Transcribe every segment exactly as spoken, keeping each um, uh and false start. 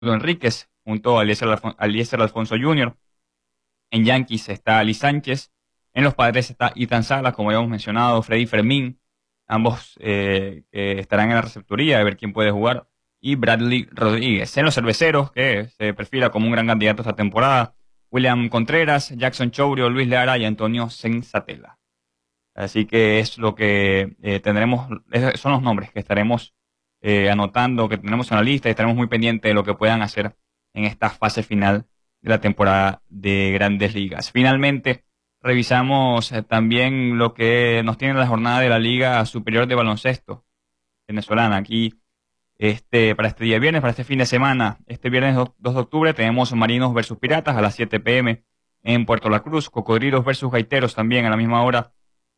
Enríquez junto a Eliezer, Alfon Eliezer Alfonso junior En Yankees está Ali Sánchez. En los Padres está Ethan Salas, como ya hemos mencionado, Freddy Fermín, ambos eh, que estarán en la receptoría de ver quién puede jugar, y Bradley Rodríguez. En los Cerveceros, que se perfila como un gran candidato esta temporada, William Contreras, Jackson Chourio, Luis Lara y Antonio Senzatela. Así que es lo que eh, tendremos, son los nombres que estaremos eh, anotando, que tenemos en la lista, y estaremos muy pendientes de lo que puedan hacer en esta fase final de la temporada de Grandes Ligas. Finalmente, revisamos eh, también lo que nos tiene la jornada de la Liga Superior de Baloncesto venezolana. Aquí, este, para este día viernes, para este fin de semana, este viernes dos de octubre, tenemos Marinos versus Piratas a las siete pe eme en Puerto La Cruz, Cocodrilos versus Gaiteros también a la misma hora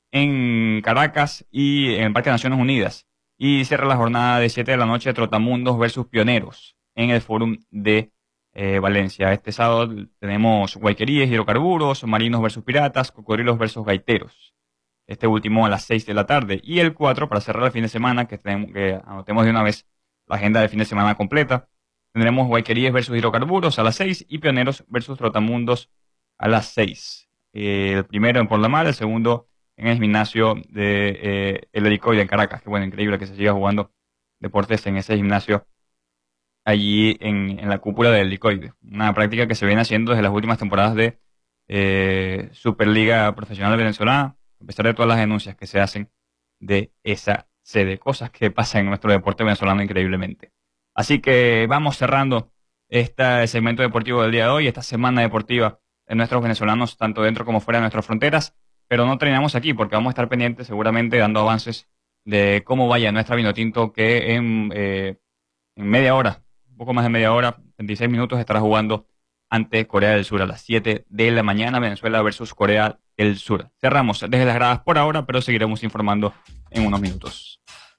en Caracas y en el Parque de Naciones Unidas. Y cierra la jornada de siete de la noche, Trotamundos versus Pioneros en el Fórum de eh, Valencia. Este sábado tenemos Guayqueríes, Hidrocarburos, Marinos versus Piratas, Cocodrilos versus Gaiteros. Este último a las seis de la tarde. Y el cuatro, para cerrar el fin de semana, que, tenemos, que anotemos de una vez la agenda del fin de semana completa, tendremos Guayqueríes versus Hidrocarburos a las seis y Pioneros versus Trotamundos a las seis. Eh, el primero en Por la Mar, el segundo en el gimnasio de eh, El Helicoide en Caracas. Qué bueno, increíble que se siga jugando deportes en ese gimnasio allí en, en la cúpula del Helicoide. Una práctica que se viene haciendo desde las últimas temporadas de eh, Superliga Profesional Venezolana, a pesar de todas las denuncias que se hacen de esa sede, cosas que pasan en nuestro deporte venezolano increíblemente. Así que vamos cerrando este segmento deportivo del día de hoy, esta semana deportiva de nuestros venezolanos, tanto dentro como fuera de nuestras fronteras. Pero no terminamos aquí porque vamos a estar pendientes seguramente dando avances de cómo vaya nuestra Vinotinto, que en, eh, en media hora, un poco más de media hora, veintiséis minutos, estará jugando ante Corea del Sur a las siete de la mañana, Venezuela versus Corea del Sur. Cerramos desde las gradas por ahora, pero seguiremos informando en unos minutos.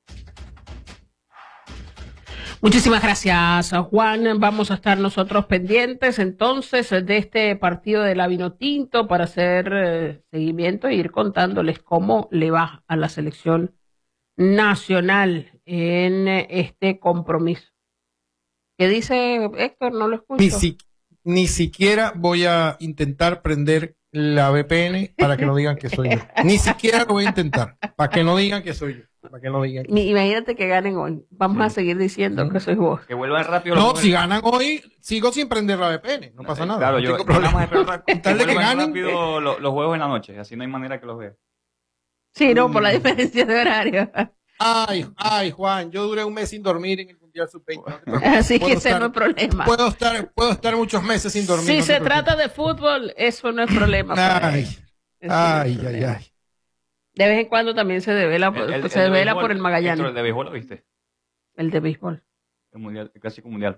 Muchísimas gracias, Juan. Vamos a estar nosotros pendientes entonces de este partido de la Vinotinto para hacer eh, seguimiento e ir contándoles cómo le va a la selección nacional en eh, este compromiso. ¿Qué dice Héctor? No lo escucho. Ni, si, ni siquiera voy a intentar prender la ve pe ene para que no digan que soy yo. Ni siquiera lo voy a intentar, para que no digan que soy yo. Para que no digan. Imagínate que ganen hoy. Vamos sí. a seguir diciendo ¿Mm? que sois vos. Que vuelvan rápido. No, si ganan hoy, sigo sin prender la ve pe ene. No, no pasa nada. Claro, no yo tengo problema. Que, que vuelvan ganen, rápido los, los juegos en la noche. Así no hay manera que los vea. Sí, no, por la diferencia de horario. Ay, ay, Juan, yo duré un mes sin dormir en el Mundial sub veinte. No Así que ese estar, no es problema. Puedo estar, puedo estar muchos meses sin dormir. Si no se trata de fútbol, eso no es problema. Ay, ay, ay, ay. ay. De vez en cuando también se devela, el, el, se el devela béisbol, por el Magallanes. Héctor, ¿el de béisbol lo viste? El de béisbol. El mundial, el clásico mundial.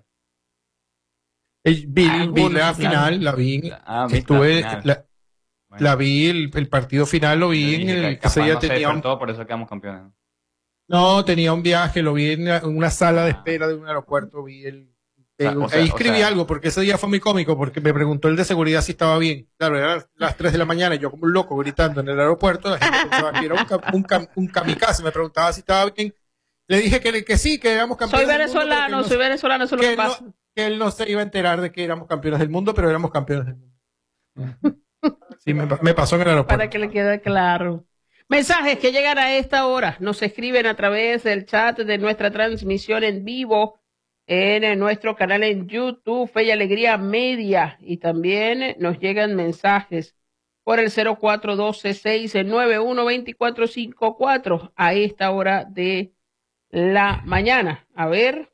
El, vi, ah, vi la final, la vi. Ah, estuve, la, la, bueno. la vi, el, el partido final lo vi en el que se ya no tenía un, todo, por eso quedamos campeones. No, tenía un viaje, lo vi en una sala de espera de un aeropuerto, vi el Eh, o sea, ahí escribí o sea, algo porque ese día fue muy cómico porque me preguntó el de seguridad si estaba bien. Claro, eran las tres de la mañana y yo como un loco gritando en el aeropuerto. La gente pensaba que era un, un, un, un kamikaze. Me preguntaba si estaba bien. Le dije que, que sí, que éramos campeones. Soy venezolano, mundo, soy no, venezolano, eso es lo que pasa. No, que él no se iba a enterar de que éramos campeones del mundo, pero éramos campeones del mundo. Sí, me, me pasó en el aeropuerto. Para que le quede claro. Mensajes que llegan a esta hora. Nos escriben a través del chat de nuestra transmisión en vivo en nuestro canal en YouTube, Fe y Alegría Media, y también nos llegan mensajes por el cero cuatro uno dos seis nueve uno dos cuatro cinco cuatro a esta hora de la mañana. A ver.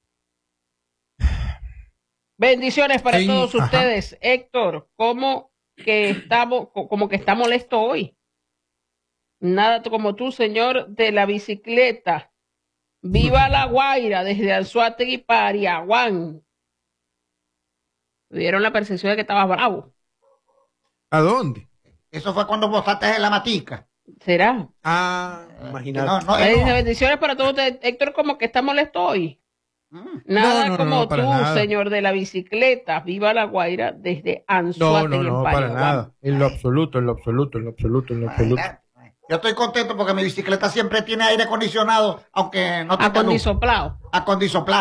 Bendiciones para sí, todos ajá. ustedes. Héctor, ¿cómo que estamos, como que está molesto hoy? Nada como tú, señor de la bicicleta. Viva La Guaira desde Anzoátegui para Ariaguán. Tuvieron la percepción de que estaba bravo. ¿A dónde? Eso fue cuando botaste de la matica. ¿Será? Ah, imagínate. No, no, no. Bendiciones para todos ustedes. Héctor, como que está molesto hoy. Mm. Nada no, no, como no, tú, nada. Señor de la bicicleta. Viva La Guaira desde Anzoátegui. No, no, no, para nada. En lo absoluto, en lo absoluto, en lo absoluto, en lo absoluto. Yo estoy contento porque mi bicicleta siempre tiene aire acondicionado, aunque no tenga acondisoplado. Acondisoplado.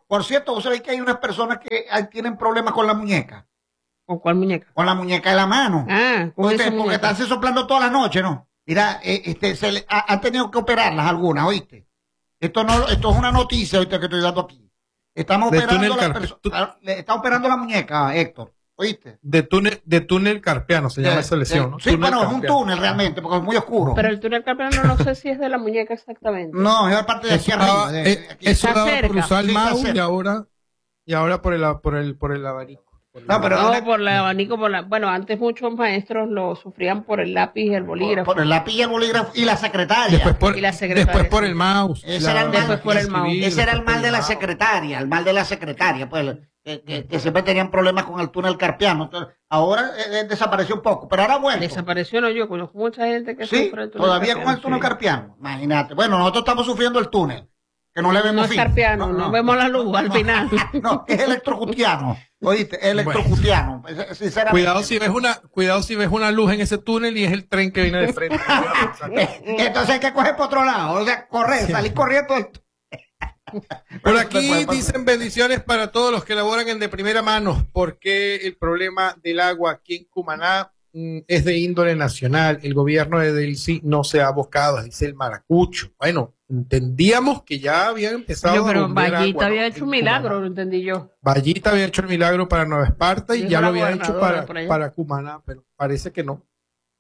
Por cierto, vos sabés que hay unas personas que ah, tienen problemas con la muñeca. ¿Con cuál muñeca? Con la muñeca de la mano. Ah, con Oíste, esa porque muñeca. están soplando toda la noche, ¿no? Mira, eh, este, se le, ha, han tenido que operarlas algunas, ¿oíste? Esto no, esto es una noticia, ¿oíste? Que estoy dando aquí. Estamos De operando túnel la carpe- perso- tú- ah, le está operando la muñeca, Héctor, ¿oíste? De túnel, de túnel carpiano se llama De- esa lesión, de- ¿no? Sí, Túnel bueno, es un carpiano. túnel realmente, porque es muy oscuro. Pero el túnel carpiano no sé si es de la muñeca exactamente. No, es la parte de aquí Eso arriba. daba, de- eh, de aquí. eso Está daba por cerca. usar el Sí, está mouse y cerca. ahora, y ahora por el, por el, por el abanico. Por el No, pero- No, una- por el abanico, por la... Bueno, antes muchos maestros lo sufrían por el lápiz y el bolígrafo. Por, por el lápiz y el bolígrafo y la secretaria. Después por, Y la secretaria, después por sí. el mouse. Ese era el mal- Después por el mouse. escribir, Ese era el después mal por de la mouse. secretaria, el mal de la secretaria, pues, que, que- que siempre tenían problemas con el túnel carpiano. Entonces, ahora eh, eh, desapareció un poco, pero ahora bueno. Desapareció, no yo, conozco mucha gente que Sí, sufre el túnel todavía con el carpiano, túnel sí. carpiano. Imagínate. Bueno, nosotros estamos sufriendo el túnel, que no le vemos No es fin. carpiano, no vemos la luz al final. No, es electrocutiano. Oíste, electrocutiano. Bueno. Sinceramente. Cuidado si ves una, cuidado si ves una luz en ese túnel y es el tren que viene de frente. Entonces hay que coger por otro lado. O sea, correr, salir corriendo. del tú- Por Bueno, aquí después, dicen bendiciones para todos los que laboran en de primera mano, porque el problema del agua aquí en Cumaná mm, es de índole nacional. El gobierno de Delcy no se ha abocado, dice el maracucho. Bueno, entendíamos que ya habían empezado Yo, a pero bombear Vallita agua, había ¿no? hecho un en milagro, Cumaná. lo entendí yo. Vallita había hecho el milagro para Nueva Esparta y Dijo ya la lo había hecho gobernadora para, por allá. para Cumaná, pero parece que no.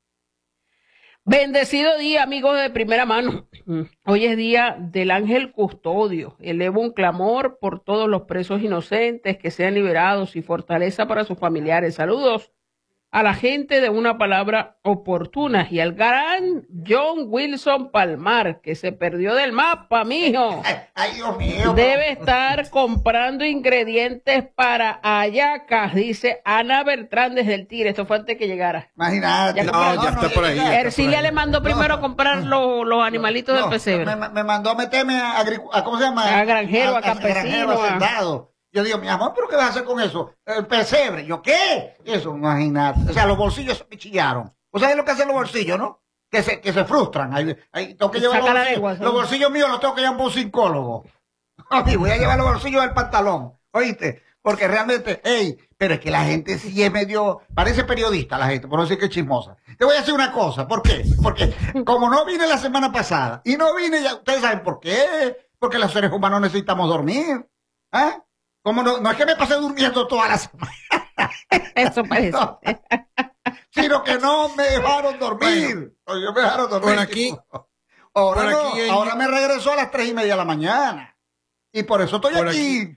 Bendecido día, amigos de primera mano. Hoy es día del ángel custodio. Elevo un clamor por todos los presos inocentes que sean liberados y fortaleza para sus familiares. Saludos a la gente de Una Palabra Oportuna y al gran John Wilson Palmar, que se perdió del mapa, mijo. Ay, ay, Dios mío. Debe estar comprando ingredientes para hallacas, dice Ana Bertrán desde el Tigre. Esto fue antes que llegara. Imagínate. Ya No, ya está por ahí. ya está por Ercilia ahí. le mandó primero a comprar los, los animalitos No, del pesebre. Me, me mandó a meterme a, agricu- a ¿cómo se llama? A granjero, a campesino, granjero, a a- soldado. Yo digo, mi amor, ¿pero qué vas a hacer con eso? El pesebre. ¿Yo qué? Eso, imagínate. O sea, los bolsillos se me chillaron. ¿Vos sabés lo que hacen los bolsillos, no? Que se, que se frustran. Ahí, ahí tengo que llevar los Saca la bolsillos. lengua, ¿sí? Los bolsillos míos los tengo que llevar por un psicólogo. Oye, voy a llevar los bolsillos del pantalón. ¿Oíste? Porque realmente, hey, pero es que la gente sí es medio, parece periodista la gente, por no decir que es chismosa. Te voy a decir una cosa, ¿por qué? Porque como no vine la semana pasada y no vine ya, ustedes saben por qué, porque los seres humanos necesitamos dormir. ¿Ah? Como no, no es que me pasé durmiendo toda la semana, Eso parece. no, sino que no me dejaron dormir. Oye, me dejaron dormir. Por aquí- tipo. Ahora, por no, aquí en- ahora me regresó a las tres y media de la mañana. Y por eso estoy Por aquí.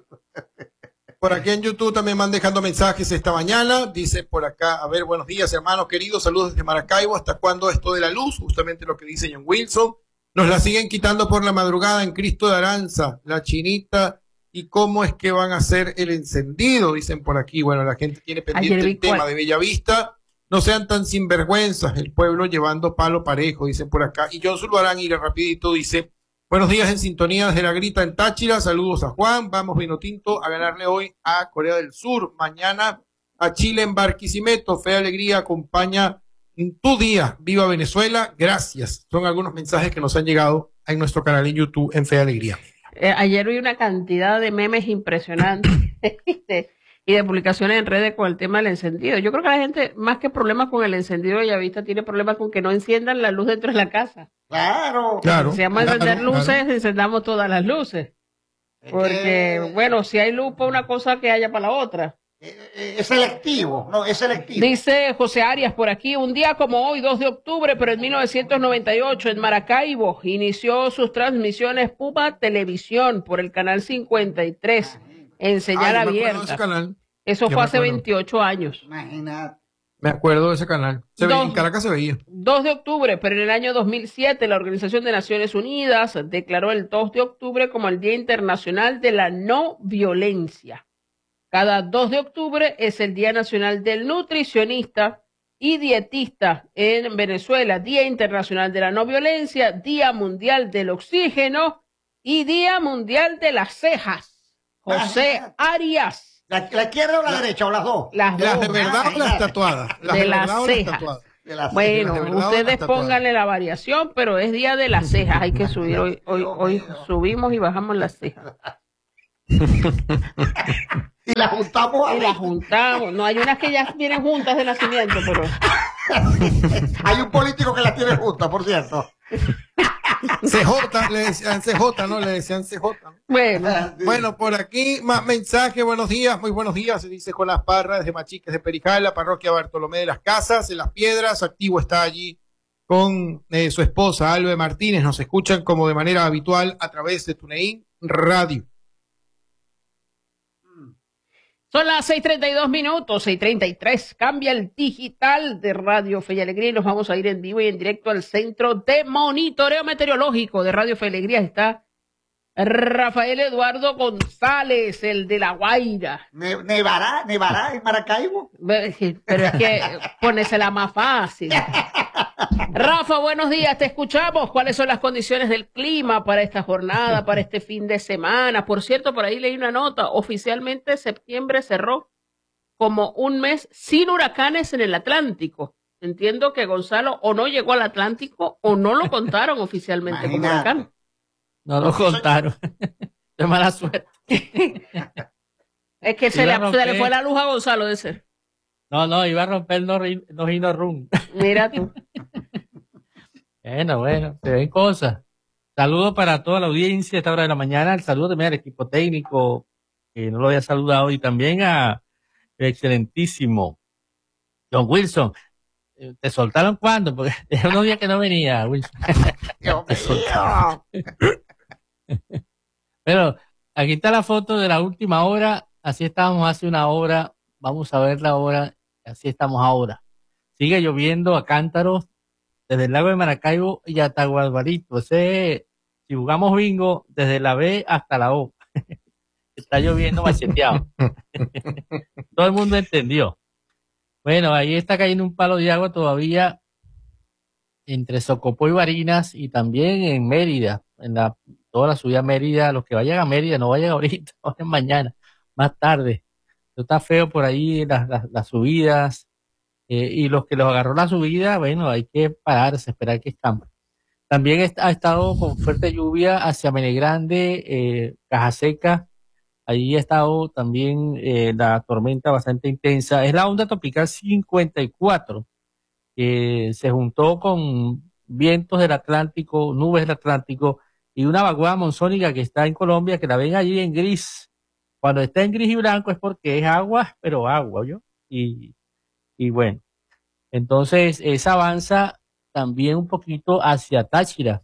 Por aquí en YouTube también van dejando mensajes esta mañana. Dice por acá, a ver, buenos días hermanos queridos, saludos desde Maracaibo. ¿Hasta cuándo esto de la luz? Justamente lo que dice John Wilson. Nos la siguen quitando por la madrugada en Cristo de Aranza, la chinita. ¿Y cómo es que van a hacer el encendido? Dicen por aquí. Bueno, la gente tiene pendiente Ayer vi el tema cuál- de Bellavista. No sean tan sinvergüenzas, el pueblo llevando palo parejo, dicen por acá. Y John Zulbarán, y rapidito, dice, buenos días en sintonía desde la Grita en Táchira, saludos a Juan, vamos vino tinto a ganarle hoy a Corea del Sur, mañana a Chile en Barquisimeto, fe alegría acompaña en tu día, viva Venezuela, gracias. Son algunos mensajes que nos han llegado en nuestro canal en YouTube en Fe Alegría. Eh, ayer vi una cantidad de memes impresionantes ¿viste? Y de publicaciones en redes con el tema del encendido. Yo creo que la gente, más que problemas con el encendido de Bellavista, tiene problemas con que no enciendan la luz dentro de la casa. Claro. Claro. Se llama claro, encender luces, claro. encendamos todas las luces. Es Porque, que- bueno, si hay luz para una cosa, que haya para la otra. Eh, eh, Es selectivo, no, es selectivo. Dice José Arias por aquí, un día como hoy, dos de octubre, pero en mil novecientos noventa y ocho, en Maracaibo, inició sus transmisiones Puma Televisión por el canal cincuenta y tres, en señal Ah, yo me acuerdo de ese abierta. canal. Eso Yo fue me hace acuerdo. veintiocho años. Imagínate. Me acuerdo de ese canal. Se veía, Dos. en Caracas se veía. dos de octubre, pero en el año dos mil siete, la Organización de Naciones Unidas declaró el dos de octubre como el Día Internacional de la No Violencia. Cada dos de octubre es el Día Nacional del Nutricionista y Dietista en Venezuela, Día Internacional de la No Violencia, Día Mundial del Oxígeno y Día Mundial de las Cejas. José Arias. ¿La, la izquierda o la, derecha o las dos? Las ¿Las de dos. verdad o las imagínate. tatuadas? ¿Las De de las verdad o las cejas. tatuadas? De las- Bueno, de verdad o las ustedes tatuadas. pónganle la variación, pero es día de las cejas. Hay que subir hoy, hoy, hoy subimos y bajamos las cejas. Y la juntamos a Y la juntamos. No, hay unas que ya vienen juntas de nacimiento, pero... Hay un político que las tiene juntas, por cierto. C J, le decían C J, ¿no? Le decían C J. Bueno, Sí. Bueno, por aquí, más mensaje, buenos días, muy buenos días, se dice Jonás Parra, desde Machiques de Perijal, la parroquia Bartolomé de las Casas, en Las Piedras, activo está allí con eh, su esposa, Albe Martínez, nos escuchan como de manera habitual a través de TuneIn Radio. son las seis treinta y dos minutos, seis treinta y tres. Cambia el digital de Radio Fe y Alegría y nos vamos a ir en vivo y en directo al Centro de Monitoreo Meteorológico de Radio Fe y Alegría. Está Rafael Eduardo González, el de La Guaira. Ne- ¿Nevará? ¿Nevará en Maracaibo? Pero es que ponesela más fácil. Rafa, buenos días, te escuchamos. ¿Cuáles son las condiciones del clima para esta jornada, para este fin de semana? Por cierto, por ahí leí una nota. Oficialmente septiembre cerró como un mes sin huracanes en el Atlántico. Entiendo que Gonzalo o no llegó al Atlántico o no lo contaron oficialmente como Imagínate. huracán. No lo contaron. De mala suerte. Es que se Iba le, a se le romper. fue la luz a Gonzalo de ser. No, no, iba a romper el no, ri- no Hino Run. Mira tú. Bueno, bueno, se ven cosas. Saludos para toda la audiencia a esta hora de la mañana. El saludo también al equipo técnico, que no lo había saludado, y también a el excelentísimo John Wilson. Eh, ¿Te soltaron cuándo? Porque era unos días que no venía, Wilson. Dios mío. Pero aquí está la foto de la última hora. Así estábamos hace una hora. Vamos a ver la hora. Así estamos ahora. Sigue lloviendo a cántaros desde el lago de Maracaibo y hasta Guadalbarito. Ese, si jugamos bingo, desde la B hasta la O. Está lloviendo macheteado. Todo el mundo entendió. Bueno, ahí está cayendo un palo de agua todavía entre Socopó y Barinas y también en Mérida, en la toda la subida a Mérida. Los que vayan a Mérida no vayan ahorita, vayan mañana, más tarde. Esto está feo por ahí, las, las, las subidas. Eh, y los que los agarró la subida, bueno, hay que pararse, esperar que escampe. También est- ha estado con fuerte lluvia hacia Menegrande, eh, Caja Seca. Ahí ha estado también eh, la tormenta bastante intensa. Es la onda tropical cincuenta y cuatro, que se juntó con vientos del Atlántico, nubes del Atlántico y una vaguada monzónica que está en Colombia, que la ven allí en gris. Cuando está en gris y blanco es porque es agua, pero agua, ¿yo? Y, y bueno, entonces esa avanza también un poquito hacia Táchira,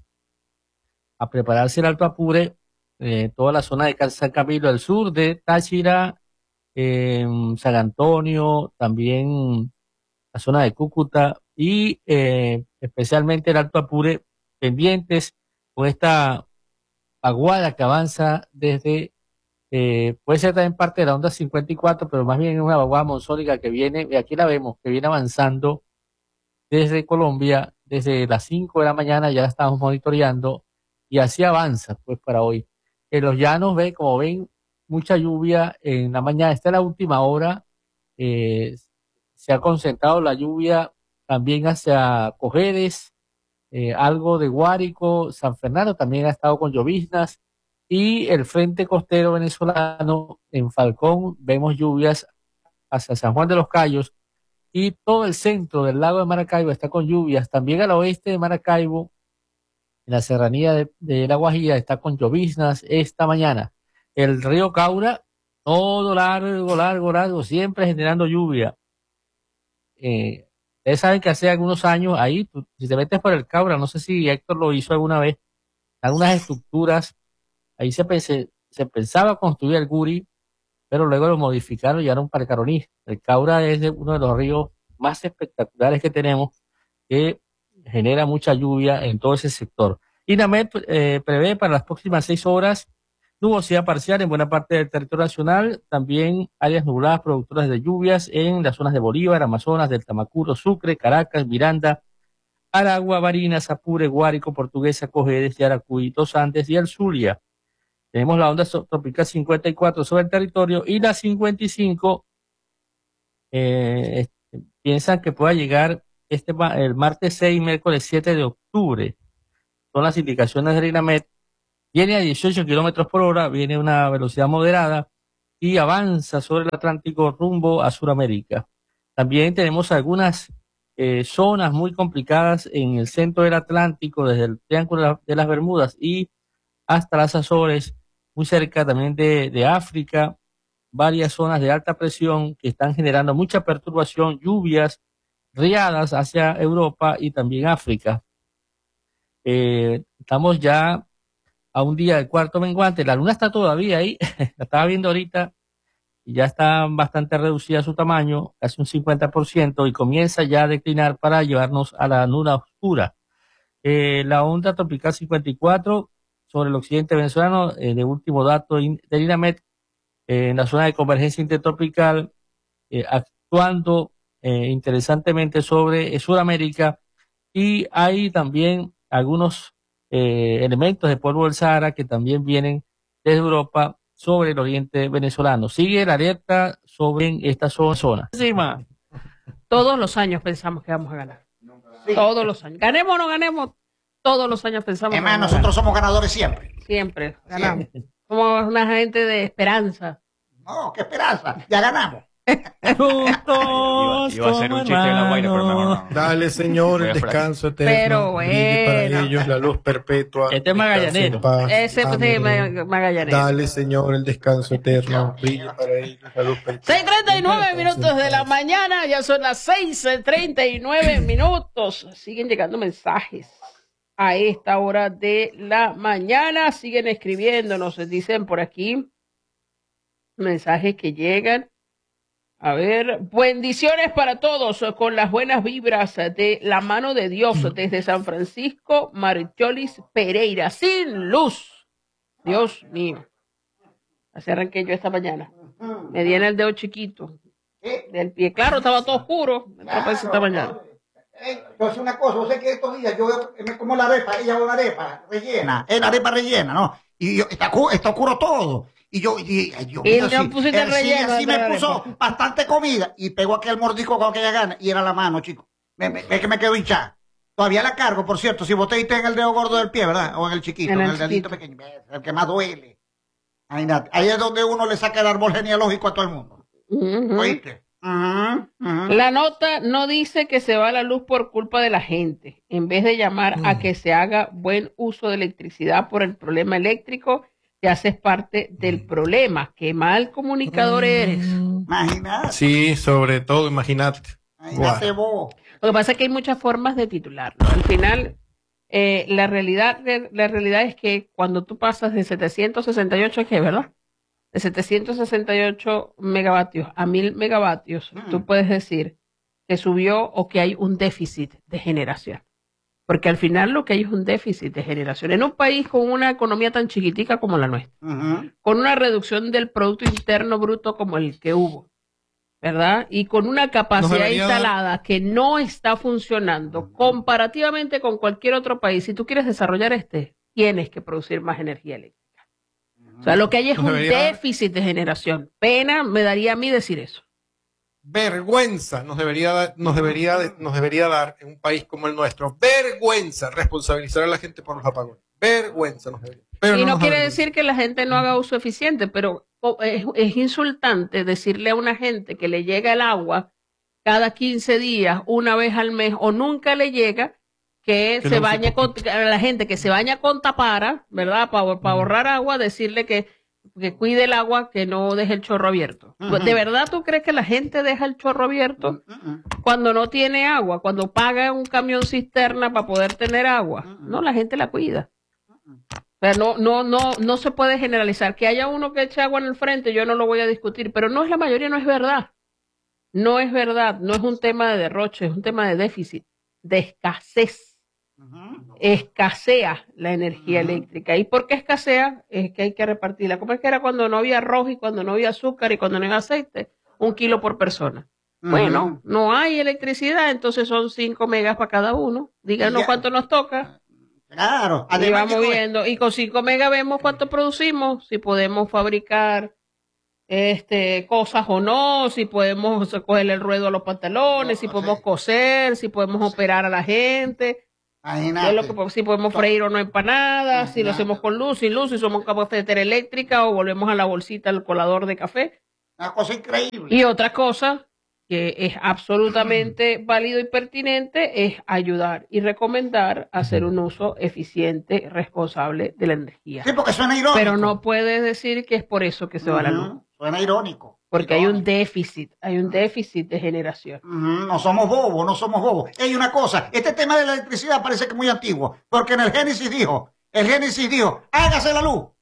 a prepararse el Alto Apure, eh, toda la zona de San Camilo, al sur de Táchira, eh, San Antonio, también la zona de Cúcuta y eh, especialmente el Alto Apure, pendientes con esta vaguada que avanza desde, eh, puede ser también parte de la onda cincuenta y cuatro, pero más bien es una vaguada monzónica que viene, y aquí la vemos, que viene avanzando desde Colombia, desde las cinco de la mañana, ya la estamos monitoreando, y así avanza, pues, para hoy. En los llanos, ve, como ven, mucha lluvia en la mañana. Esta es la última hora. Eh, se ha concentrado la lluvia también hacia Cojedes, eh, algo de Guárico, San Fernando también ha estado con lloviznas, y el frente costero venezolano en Falcón vemos lluvias hacia San Juan de los Cayos, y todo el centro del lago de Maracaibo está con lluvias. También al oeste de Maracaibo, en la serranía de, de La Guajira, está con lloviznas esta mañana. El río Caura, todo largo, largo, largo, siempre generando lluvia. Eh, ustedes saben que hace algunos años ahí, tú, si te metes por el Caura, no sé si Héctor lo hizo alguna vez, algunas estructuras, ahí se, pense, se pensaba construir el Guri, pero luego lo modificaron y llegaron para el Caroní. El Caura es de uno de los ríos más espectaculares que tenemos, que genera mucha lluvia en todo ese sector. INAMED eh, prevé para las próximas seis horas nubosidad parcial en buena parte del territorio nacional, también áreas nubladas productoras de lluvias en las zonas de Bolívar, Amazonas, del Tamacuro, Sucre, Caracas, Miranda, Aragua, Barinas, Apure, Guárico, Portuguesa, Cojedes, Yaracuy, Los Andes y el Zulia. Tenemos la onda tropical cincuenta y cuatro sobre el territorio, y la cincuenta y cinco eh, piensan que pueda llegar este el martes seis, miércoles siete de octubre. Son las indicaciones del INAMED Viene a dieciocho kilómetros por hora, viene a una velocidad moderada y avanza sobre el Atlántico rumbo a Sudamérica. También tenemos algunas eh, zonas muy complicadas en el centro del Atlántico, desde el Triángulo de las Bermudas y hasta las Azores, muy cerca también de, de África, varias zonas de alta presión que están generando mucha perturbación, lluvias, riadas hacia Europa y también África. Eh, estamos ya a un día del cuarto menguante, la luna está todavía ahí, la estaba viendo ahorita, y ya está bastante reducida su tamaño, casi un cincuenta por ciento, y comienza ya a declinar para llevarnos a la luna oscura. Eh, la onda tropical cincuenta y cuatro sobre el occidente venezolano, eh, de último dato del INAMET, eh, en la zona de convergencia intertropical, eh, actuando eh, interesantemente sobre eh, Sudamérica, y hay también algunos eh, elementos de polvo del Sahara que también vienen desde Europa sobre el oriente venezolano. Sigue la alerta sobre esta zona. Encima. Todos los años pensamos que vamos a ganar. Sí. Todos los años. Ganemos o no ganemos, todos los años pensamos Es que más, vamos a nosotros ganar. somos ganadores siempre. Siempre ganamos. Somos una gente de esperanza. No, qué esperanza. Ya ganamos. Iba, iba a ser un chiste de la Guaira, pero mejor no. Dale, Señor, Voy el a descanso eterno. Pero brille para bueno. ellos la luz perpetua. Este es magallanero. Descansen en paz. Ese pues, sí, Amén. me- Magallanes. Dale, Señor, el descanso eterno. Brille para ellos la luz perpetua. seis treinta y nueve minutos de la mañana, ya son las seis treinta y nueve minutos. Siguen llegando mensajes a esta hora de la mañana. Siguen escribiéndonos, dicen por aquí mensajes que llegan. A ver, bendiciones para todos con las buenas vibras de la mano de Dios desde San Francisco, Marcholis Pereira, sin luz. Dios mío. Así arranqué yo esta mañana. Me di en el dedo chiquito del pie. Claro, estaba todo oscuro. Me atrapé esta mañana. Eh, Yo sé una cosa, yo sé que estos días yo me como la arepa, ella hago la arepa rellena, es la arepa rellena, ¿no? Y yo, está, cu- está oscuro todo. Y yo, y, ay, Dios Y mío, no sí, pusiste él sí, relleno así de me la puso arepa. bastante comida y pegó aquel mordisco con aquella gana y era la mano, chico. Me, me, es que me quedo hinchada. Todavía la cargo, por cierto, si vos te diste en el dedo gordo del pie, ¿verdad? O en el chiquito, En en el el, dedito chiquito. pequeño, el que más duele. Ahí, nada. Ahí es donde uno le saca el árbol genealógico a todo el mundo. Ujú. ¿Oíste? Ujú, ujú. La nota no dice que se va la luz por culpa de la gente. En vez de llamar a que se haga buen uso de electricidad por el problema eléctrico, te haces parte del problema. Qué mal comunicador eres. Imagínate, Sí, sobre todo, imagínate. imagínate vos. Lo que pasa es que hay muchas formas de titularlo. Al final, eh, la realidad, la realidad es que cuando tú pasas de setecientos sesenta y ocho, ¿qué, verdad? De setecientos sesenta y ocho megavatios a mil megavatios, Mm. tú puedes decir que subió o que hay un déficit de generación. Porque al final lo que hay es un déficit de generación. En un país con una economía tan chiquitica como la nuestra, Ujú. con una reducción del Producto Interno Bruto como el que hubo, ¿verdad? Y con una capacidad debería dar- instalada que no está funcionando comparativamente con cualquier otro país. Si tú quieres desarrollar este, tienes que producir más energía eléctrica. O sea, lo que hay es Nos un debería dar- déficit de generación. Pena me daría a mí decir eso. Vergüenza nos debería, dar- nos, debería, de- nos debería dar en un país como el nuestro. Vergüenza responsabilizar a la gente por los apagones. Vergüenza nos debería. Pero Y no nos da quiere vergüenza. decir que la gente no haga uso eficiente, pero o- es, es insultante decirle a una gente que le llega el agua cada quince días, una vez al mes, o nunca le llega, que Que se lo use bañe con, poquito. a la gente que se baña con tapara, ¿verdad? Para ahorrar agua, decirle que, que cuide el agua, que no deje el chorro abierto. Ujú. ¿De verdad tú crees que la gente deja el chorro abierto Ujú. cuando no tiene agua, cuando paga un camión cisterna para poder tener agua? Ujú. No, la gente la cuida. O sea, no, no, no, no se puede generalizar. Que haya uno que eche agua en el frente, yo no lo voy a discutir, pero no es la mayoría, no es verdad. No es verdad, no es un tema de derroche, es un tema de déficit, de escasez. Ujú. Escasea la energía Ujú. eléctrica. ¿Y por qué escasea? Es que hay que repartirla. ¿Cómo es que era cuando no había arroz y cuando no había azúcar y cuando no había aceite? Un kilo por persona. Bueno, no hay electricidad, entonces son cinco megas para cada uno. Díganos Ya. cuánto nos toca. Claro. Y Además, vamos chico, viendo. Y con cinco megas vemos cuánto producimos, si podemos fabricar este cosas o no, si podemos cogerle el ruedo a los pantalones, si podemos coser, si podemos operar a la gente. Imagínate. Es lo que, si podemos freír o no empanadas, Imagínate. si lo hacemos con luz, sin luz, si somos cafetera eléctrica o volvemos a la bolsita, al colador de café. Una cosa increíble. Y otra cosa que es absolutamente válido y pertinente es ayudar y recomendar hacer un uso eficiente, responsable de la energía. Sí, porque suena irónico. Pero no puedes decir que es por eso que se va la luz. Ujú, suena irónico. Porque hay un Irónico. déficit, hay un déficit de generación. Ujú, no somos bobos, no somos bobos. Hay una cosa, este tema de la electricidad parece que es muy antiguo, porque en el Génesis dijo, el Génesis dijo, hágase la luz.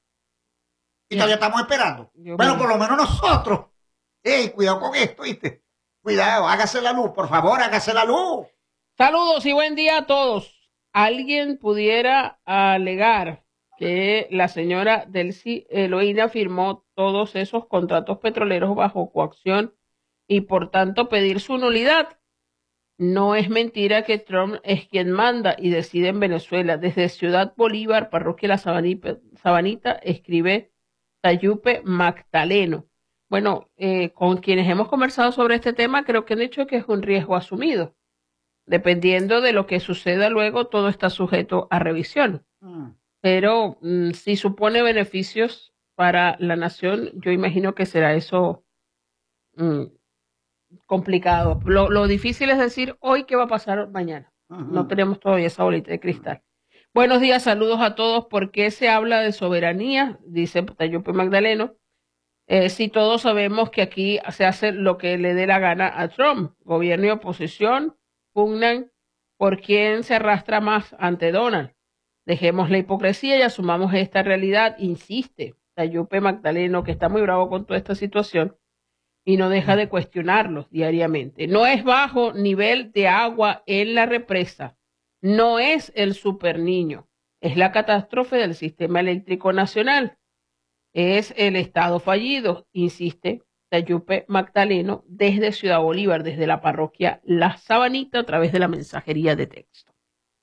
Y Ya. todavía estamos esperando. Yo Bueno, me- por lo menos nosotros. Ey, cuidado con esto, ¿viste? Cuidado, hágase la luz, por favor, hágase la luz. Saludos y buen día a todos. ¿Alguien pudiera alegar que la señora Delcy Eloína firmó todos esos contratos petroleros bajo coacción y por tanto pedir su nulidad? No es mentira que Trump es quien manda y decide en Venezuela. Desde Ciudad Bolívar, parroquia La Sabanita, Sabanita escribe Tayupe Magdaleno. Bueno, eh, con quienes hemos conversado sobre este tema, creo que han dicho que es un riesgo asumido. Dependiendo de lo que suceda luego, todo está sujeto a revisión. Mm. Pero mm, si supone beneficios para la nación, yo imagino que será eso mm, complicado. Lo, lo difícil es decir hoy qué va a pasar mañana. Ujú. No tenemos todavía esa bolita de cristal. Buenos días, saludos a todos. ¿Por qué se habla de soberanía? Dice Tayupe Magdaleno. Eh, si todos sabemos que aquí se hace lo que le dé la gana a Trump, gobierno y oposición pugnan por quién se arrastra más ante Donald. Dejemos la hipocresía y asumamos esta realidad, insiste Tayupe Magdaleno, que está muy bravo con toda esta situación y no deja de cuestionarlos diariamente. No es bajo nivel de agua en la represa, no es el super niño, es la catástrofe del sistema eléctrico nacional. Es el Estado fallido, insiste Tayupe Magdaleno desde Ciudad Bolívar, desde la parroquia La Sabanita, a través de la mensajería de texto.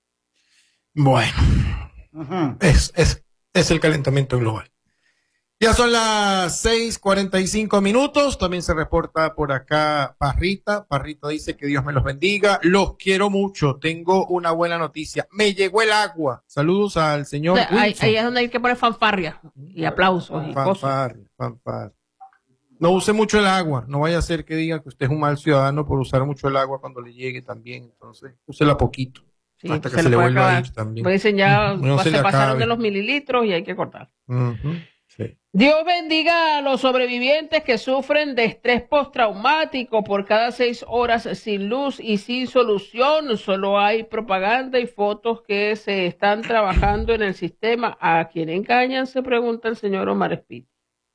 Bueno, Ujú. es, es, es el calentamiento global. Ya son las seis cuarenta y cinco minutos. También se reporta por acá Parrita. Parrita dice que Dios me los bendiga. Los quiero mucho. Tengo una buena noticia. Me llegó el agua. Saludos al señor Ahí, Wilson. ahí es donde hay que poner fanfarria y aplausos y cosas. Fanfarria, fanfarria. No use mucho el agua. No vaya a ser que diga que usted es un mal ciudadano por usar mucho el agua cuando le llegue también. Entonces, úsela poquito. Sí, hasta que se se le le puede vuelva a acabar. ir también. Pues dicen ya No pa- se se, le pasaron acabe. de los mililitros y hay que cortar. Ujú, sí. Dios bendiga a los sobrevivientes que sufren de estrés postraumático por cada seis horas sin luz y sin solución. Solo hay propaganda y fotos que se están trabajando en el sistema. ¿A quién engañan? Se pregunta el señor Omar Espíritu.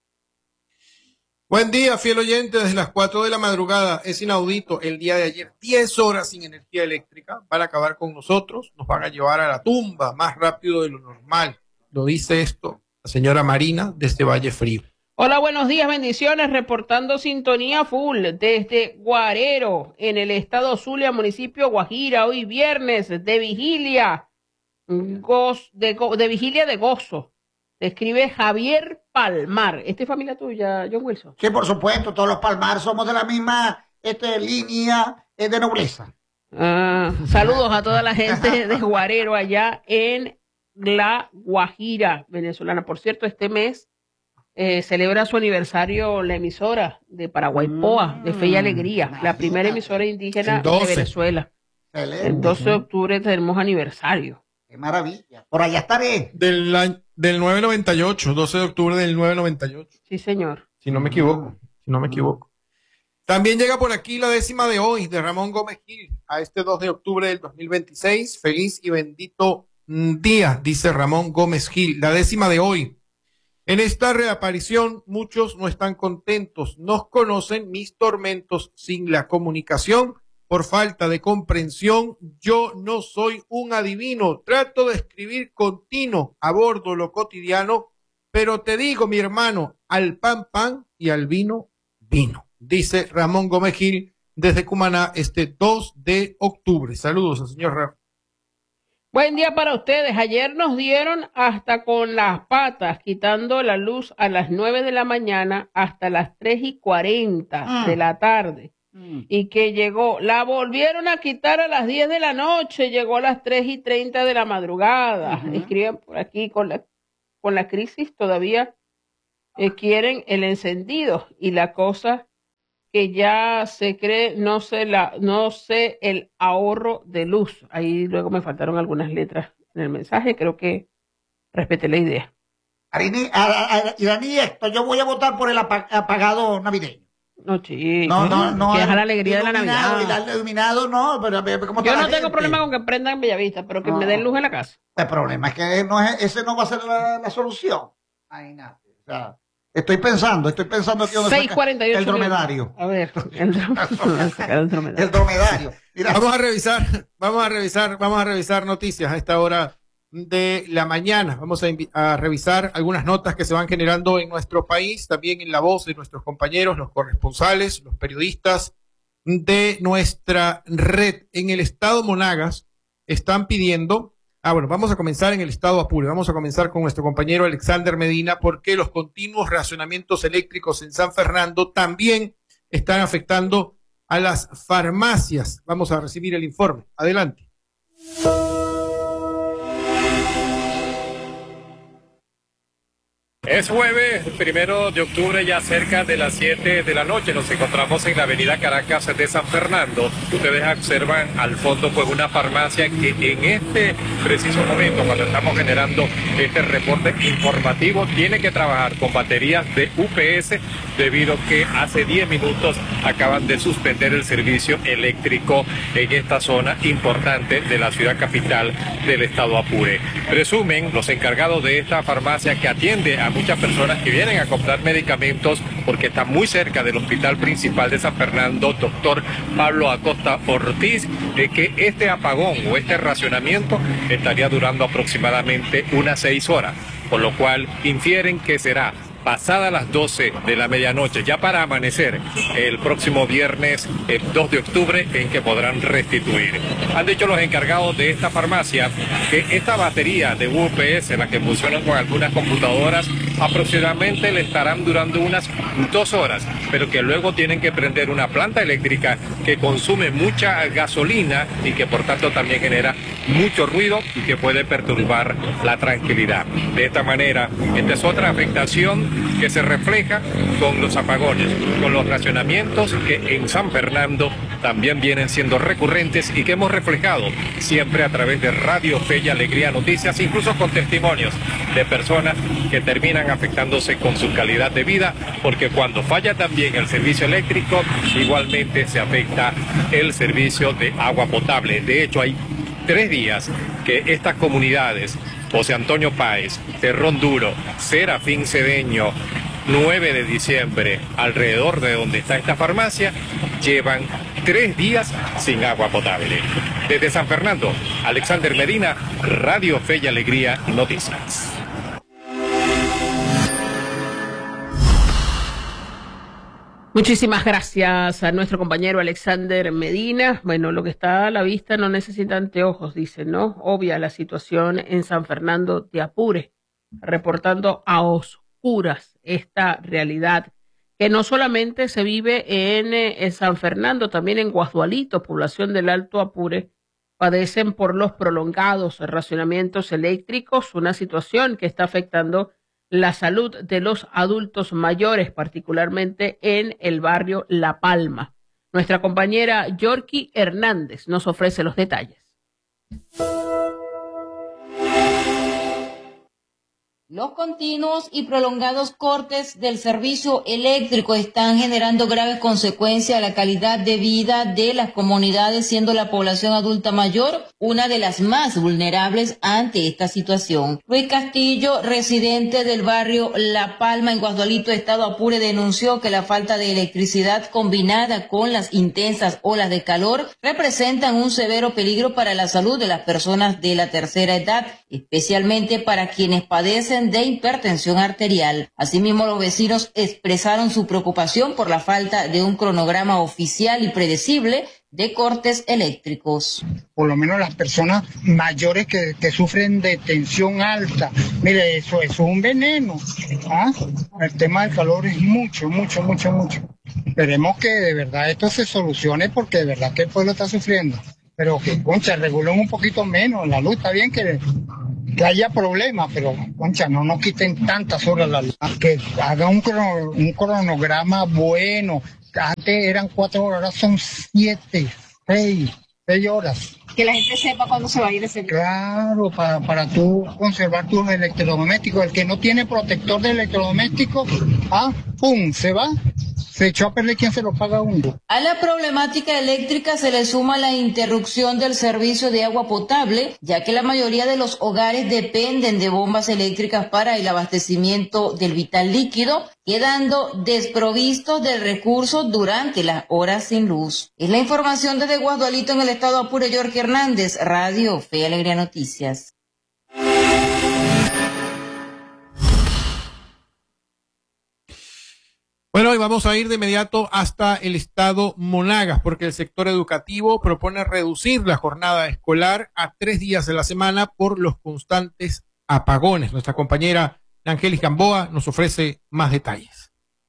Buen día, fiel oyente, desde las cuatro de la madrugada. Es inaudito el día de ayer, diez horas sin energía eléctrica. Van a acabar con nosotros, nos van a llevar a la tumba más rápido de lo normal. Lo dice esto la señora Marina desde Valle Frío. Hola, buenos días, bendiciones, reportando sintonía full desde Guarero, en el estado Zulia, municipio Guajira, hoy viernes de vigilia, goz, de, go, de vigilia de gozo. Se escribe Javier Palmar. ¿Esta es familia tuya, John Wilson? Sí, por supuesto, todos los Palmar somos de la misma este, línea eh, de nobleza. Ah, saludos a toda la gente de Guarero allá en la Guajira venezolana. Por cierto, este mes eh, celebra su aniversario la emisora de Paraguaypoa, de Fe y Alegría, la primera emisora indígena El doce. de Venezuela. Excelente. El doce de octubre tenemos aniversario. Qué maravilla. Por allá estaré. Del, año- del nueve noventa y ocho, doce de octubre del nueve noventa y ocho. Sí, señor. Si no me equivoco, si no me equivoco. También llega por aquí la décima de hoy de Ramón Gómez Gil a este dos de octubre del dos mil veintiséis. Feliz y bendito mm, día, dice Ramón Gómez Gil. La décima de hoy. En esta reaparición muchos no están contentos. Nos conocen mis tormentos sin la comunicación. Por falta de comprensión, yo no soy un adivino. Trato de escribir continuo, abordo lo cotidiano, pero te digo, mi hermano, al pan, pan y al vino, vino. Dice Ramón Gómez Gil desde Cumaná este dos de octubre. Saludos al señor Ramón. Buen día para ustedes. Ayer nos dieron hasta con las patas, quitando la luz a las nueve de la mañana hasta las tres y cuarenta Mm. de la tarde. mm. y que llegó, la volvieron a quitar a las diez de la noche, llegó a las tres y treinta de la madrugada. Uh-huh. Escriben por aquí, con la, con la crisis todavía eh, quieren el encendido y la cosa que ya se cree, no sé, la, no sé el ahorro de luz. Ahí luego me faltaron algunas letras en el mensaje, creo que respeté la idea. Iraní, esto, yo voy a votar por el apagado navideño. No, chico. No, no, no. Que es la alegría de la Navidad. El iluminado, no, pero ¿cómo yo no tengo gente? problema con que prendan Bellavista, pero que no. me den luz en la casa. El problema es que no es, ese no va a ser la, la solución. Ay, nada. O sea, estoy pensando, estoy pensando que seis cuarenta y ocho el dromedario. A ver, el dromedario. el dromedario. El dromedario. Mira. Vamos a revisar, vamos a revisar, vamos a revisar noticias a esta hora de la mañana. Vamos a, a revisar algunas notas que se van generando en nuestro país, también en la voz de nuestros compañeros, los corresponsales, los periodistas de nuestra red. En el estado Monagas están pidiendo, ah bueno, vamos a comenzar en el estado Apure, vamos a comenzar con nuestro compañero Alexander Medina, porque los continuos racionamientos eléctricos en San Fernando también están afectando a las farmacias. Vamos a recibir el informe. Adelante. Es jueves, primero de octubre, ya cerca de las siete de la noche. Nos encontramos en la avenida Caracas de San Fernando. Ustedes observan al fondo pues una farmacia que en este preciso momento, cuando estamos generando este reporte informativo, tiene que trabajar con baterías de U P S debido a que hace diez minutos acaban de suspender el servicio eléctrico en esta zona importante de la ciudad capital del estado Apure. Presumen los encargados de esta farmacia, que atiende a muchas personas que vienen a comprar medicamentos porque está muy cerca del hospital principal de San Fernando, doctor Pablo Acosta Ortiz, de que este apagón o este racionamiento estaría durando aproximadamente unas seis horas, por lo cual infieren que será pasadas las doce de la medianoche, ya para amanecer el próximo viernes el dos de octubre, en que podrán restituir. Han dicho los encargados de esta farmacia que esta batería de U P S, la que funcionan con algunas computadoras, aproximadamente le estarán durando unas dos horas, pero que luego tienen que prender una planta eléctrica que consume mucha gasolina y que por tanto también genera mucho ruido y que puede perturbar la tranquilidad. De esta manera, esta es otra afectación que se refleja con los apagones, con los racionamientos que en San Fernando también vienen siendo recurrentes y que hemos reflejado siempre a través de Radio Fe y Alegría Noticias, incluso con testimonios de personas que terminan afectándose con su calidad de vida, porque cuando falla también el servicio eléctrico, igualmente se afecta el servicio de agua potable. De hecho, hay tres días que estas comunidades, José Antonio Páez, Terrón Duro, Serafín Cedeño, nueve de diciembre, alrededor de donde está esta farmacia, llevan tres días sin agua potable. Desde San Fernando, Alexander Medina, Radio Fe y Alegría Noticias. Muchísimas gracias a nuestro compañero Alexander Medina. Bueno, lo que está a la vista no necesita anteojos, dicen, ¿no? Obvia la situación en San Fernando de Apure, reportando a oscuras esta realidad que no solamente se vive en, en San Fernando, también en Guasdualito, población del Alto Apure, padecen por los prolongados racionamientos eléctricos, una situación que está afectando la salud de los adultos mayores, particularmente en el barrio La Palma. Nuestra compañera Yorky Hernández nos ofrece los detalles. Los continuos y prolongados cortes del servicio eléctrico están generando graves consecuencias a la calidad de vida de las comunidades, siendo la población adulta mayor una de las más vulnerables ante esta situación. Luis Castillo, residente del barrio La Palma en Guasdualito, estado Apure, denunció que la falta de electricidad combinada con las intensas olas de calor representan un severo peligro para la salud de las personas de la tercera edad, especialmente para quienes padecen de hipertensión arterial. Asimismo, los vecinos expresaron su preocupación por la falta de un cronograma oficial y predecible de cortes eléctricos. Por lo menos las personas mayores que, que sufren de tensión alta, mire, eso, eso es un veneno. ¿Ah? El tema del calor es mucho, mucho, mucho, mucho. Esperemos que de verdad esto se solucione porque de verdad que el pueblo está sufriendo. Pero que, concha, regulen un poquito menos la luz. Está bien que, que haya problemas, pero, concha, no nos quiten tantas horas la luz. Que hagan un, crono, un cronograma bueno. Antes eran cuatro horas, ahora son siete, seis, seis horas. Que la gente sepa cuándo se va a ir ese día. Claro, para, para tú conservar tus electrodomésticos. El que no tiene protector de electrodomésticos, ah, pum, se va. Se echó a perder, ¿quién se lo paga uno? A la problemática eléctrica se le suma la interrupción del servicio de agua potable, ya que la mayoría de los hogares dependen de bombas eléctricas para el abastecimiento del vital líquido, quedando desprovistos del recurso durante las horas sin luz. Es la información desde Guadualito en el estado Apure. Jorge Hernández, Radio Fe y Alegría Noticias. Bueno, y vamos a ir de inmediato hasta el estado Monagas, porque el sector educativo propone reducir la jornada escolar a tres días de la semana por los constantes apagones. Nuestra compañera Ángelis Gamboa nos ofrece más detalles.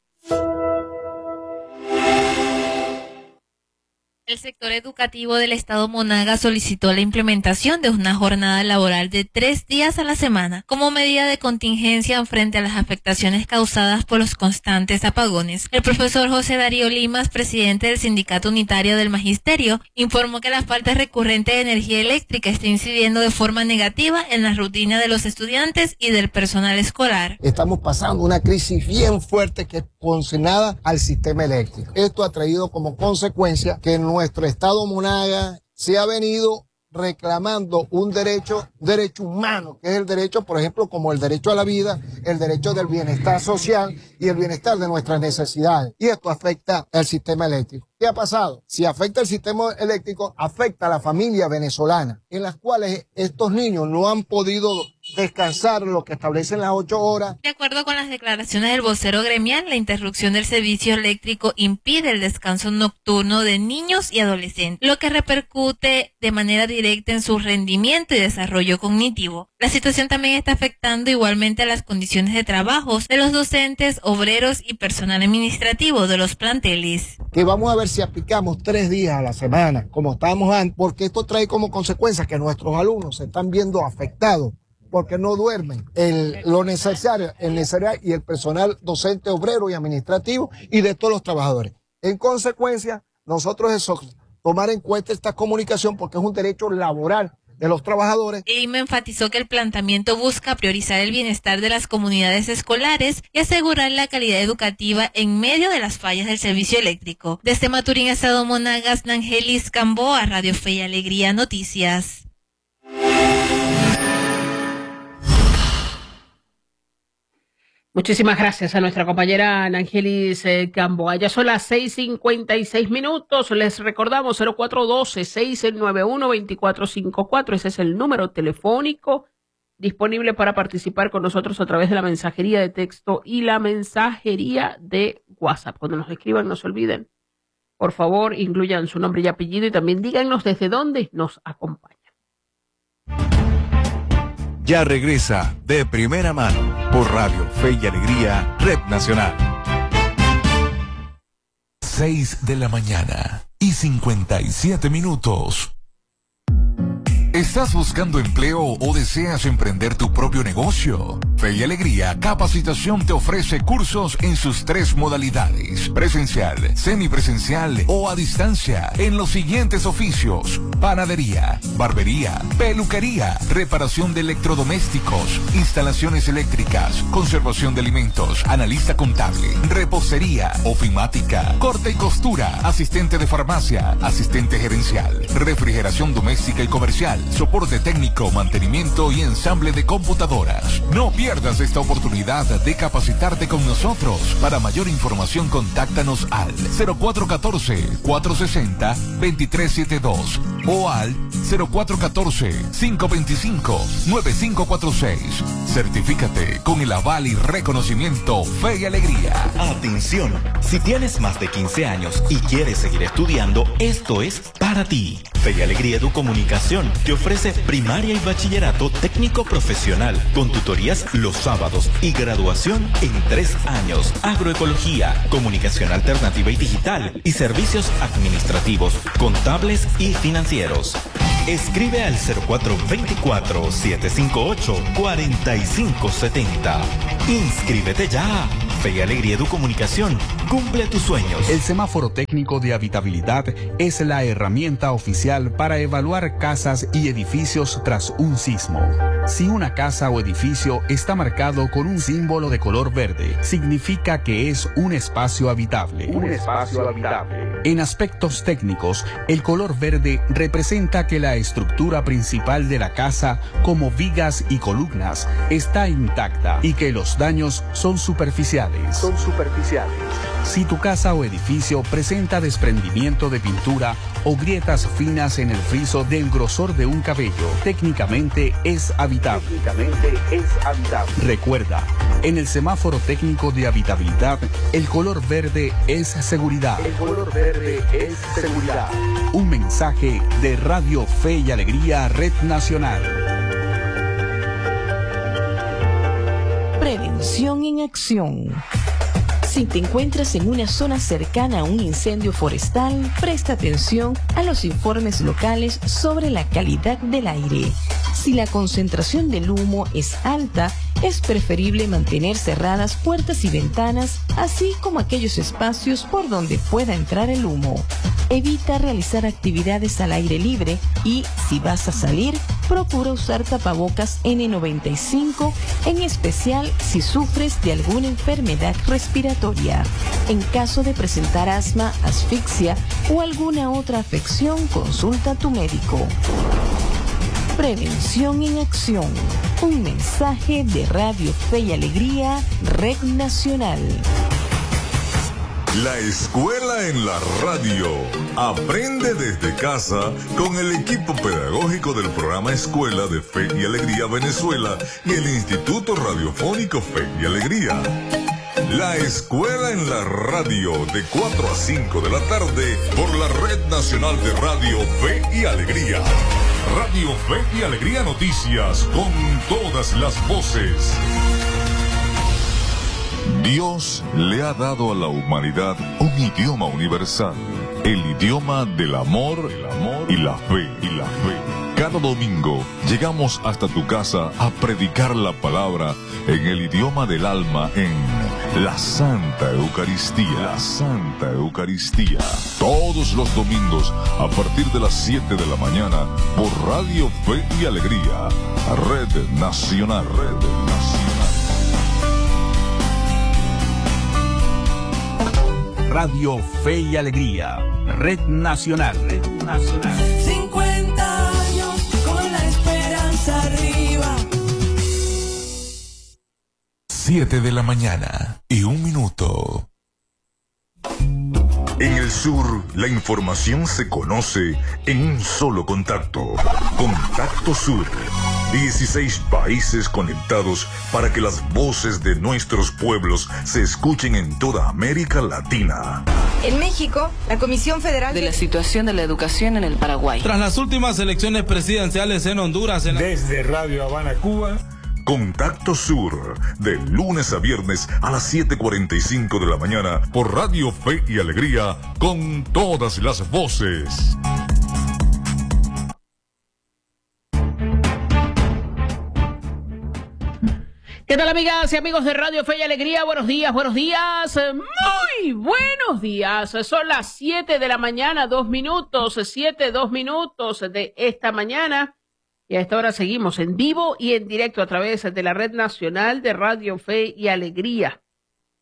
El sector educativo del estado Monagas solicitó la implementación de una jornada laboral de tres días a la semana como medida de contingencia frente a las afectaciones causadas por los constantes apagones. El profesor José Darío Limas, presidente del Sindicato Unitario del Magisterio, informó que la falta recurrente de energía eléctrica está incidiendo de forma negativa en la rutina de los estudiantes y del personal escolar. Estamos pasando una crisis bien fuerte que es consignada al sistema eléctrico. Esto ha traído como consecuencia que nuestro estado Monagas se ha venido reclamando un derecho, derecho humano, que es el derecho, por ejemplo, como el derecho a la vida, el derecho del bienestar social y el bienestar de nuestras necesidades. Y esto afecta al sistema eléctrico. ¿Qué ha pasado? Si afecta el sistema eléctrico, afecta a la familia venezolana, en las cuales estos niños no han podido descansar lo que establecen las ocho horas. De acuerdo con las declaraciones del vocero gremial, la interrupción del servicio eléctrico impide el descanso nocturno de niños y adolescentes, lo que repercute de manera directa en su rendimiento y desarrollo cognitivo. La situación también está afectando igualmente a las condiciones de trabajo de los docentes, obreros y personal administrativo de los planteles. Que vamos a ver si aplicamos tres días a la semana, como estábamos antes, porque esto trae como consecuencia que nuestros alumnos se están viendo afectados, porque no duermen el, lo necesario, el necesario y el personal docente, obrero y administrativo y de todos los trabajadores. En consecuencia, nosotros eso, tomar en cuenta esta comunicación porque es un derecho laboral de los trabajadores. Y me enfatizó que el planteamiento busca priorizar el bienestar de las comunidades escolares y asegurar la calidad educativa en medio de las fallas del servicio eléctrico. Desde Maturín, estado Monagas, Ángelis Gamboa, Radio Fe y Alegría Noticias. Muchísimas gracias a nuestra compañera Ángelis eh, Gamboa. Ya son las seis cincuenta y seis minutos. Les recordamos cero cuatro uno dos, seis nueve uno, dos cuatro cinco cuatro. Ese es el número telefónico disponible para participar con nosotros a través de la mensajería de texto y la mensajería de WhatsApp. Cuando nos escriban, no se olviden. Por favor, incluyan su nombre y apellido y también díganos desde dónde nos acompañan. Ya regresa De Primera Mano por Radio Fe y Alegría, Red Nacional. seis de la mañana y cincuenta y siete minutos. ¿Estás buscando empleo o deseas emprender tu propio negocio? Fe y Alegría Capacitación te ofrece cursos en sus tres modalidades: presencial, semipresencial o a distancia, en los siguientes oficios: panadería, barbería, peluquería, reparación de electrodomésticos, instalaciones eléctricas, conservación de alimentos, analista contable, repostería, ofimática, corte y costura, asistente de farmacia, asistente gerencial, refrigeración doméstica y comercial, soporte técnico, mantenimiento y ensamble de computadoras. No pierdas esta oportunidad de capacitarte con nosotros. Para mayor información, contáctanos al cero cuatro uno cuatro, cuatro seis cero, dos tres siete dos o al cero cuatro uno cuatro, cinco dos cinco, nueve cinco cuatro seis. Certifícate con el aval y reconocimiento Fe y Alegría. Atención, si tienes más de quince años y quieres seguir estudiando, esto es para ti. Fe y Alegría Educomunicación te ofrece primaria y bachillerato técnico profesional con tutorías los sábados y graduación en tres años. Agroecología, comunicación alternativa y digital y servicios administrativos, contables y financieros. Escribe al cero cuatro dos cuatro, siete cinco ocho, cuatro cinco siete cero. Inscríbete ya. Fe y Alegría Educomunicación cumple tus sueños. El semáforo técnico de habitabilidad es la herramienta oficial para evaluar casas y edificios tras un sismo. Si una casa o edificio está marcado con un símbolo de color verde, significa que es un espacio habitable. Un espacio habitable. En aspectos técnicos, el color verde representa que la estructura principal de la casa, como vigas y columnas, está intacta y que los daños son superficiales. Son superficiales. Si tu casa o edificio presenta desprendimiento de pintura o grietas finas en el friso del grosor de un cabello, técnicamente es habitable. Técnicamente es habitable. Recuerda, en el semáforo técnico de habitabilidad, el color verde es seguridad. El color verde es seguridad. Un mensaje de Radio Fe y Alegría Red Nacional. Prevención en acción. Si te encuentras en una zona cercana a un incendio forestal, presta atención a los informes locales sobre la calidad del aire. Si la concentración del humo es alta, es preferible mantener cerradas puertas y ventanas, así como aquellos espacios por donde pueda entrar el humo. Evita realizar actividades al aire libre y, si vas a salir, procura usar tapabocas ene noventa y cinco, en especial si sufres de alguna enfermedad respiratoria. En caso de presentar asma, asfixia o alguna otra afección, consulta a tu médico. Prevención en acción. Un mensaje de Radio Fe y Alegría, Red Nacional. La escuela en la radio. Aprende desde casa con el equipo pedagógico del programa Escuela de Fe y Alegría Venezuela y el Instituto Radiofónico Fe y Alegría. La escuela en la radio de cuatro a cinco de la tarde por la Red Nacional de Radio Fe y Alegría. Radio Fe y Alegría Noticias con todas las voces. Dios le ha dado a la humanidad un idioma universal, el idioma del amor, el amor y la fe, y la fe. Cada domingo llegamos hasta tu casa a predicar la palabra en el idioma del alma en la Santa Eucaristía. La Santa Eucaristía. Todos los domingos a partir de las siete de la mañana por Radio Fe y Alegría. Red Nacional. Red Nacional. Radio Fe y Alegría, Red Nacional. Red Nacional. cincuenta años con la esperanza arriba. siete de la mañana y un minuto. En el sur, la información se conoce en un solo contacto. Contacto Sur. dieciséis países conectados para que las voces de nuestros pueblos se escuchen en toda América Latina. En México, la Comisión Federal de la Situación de la Educación en el Paraguay. Tras las últimas elecciones presidenciales en Honduras. En la... Desde Radio Habana, Cuba. Contacto Sur, de lunes a viernes a las siete cuarenta y cinco de la mañana por Radio Fe y Alegría, con todas las voces. ¿Qué tal, amigas y amigos de Radio Fe y Alegría? Buenos días, buenos días, muy buenos días. Son las siete de la mañana, dos minutos, siete, dos minutos de esta mañana. Y a esta hora seguimos en vivo y en directo a través de la Red Nacional de Radio Fe y Alegría.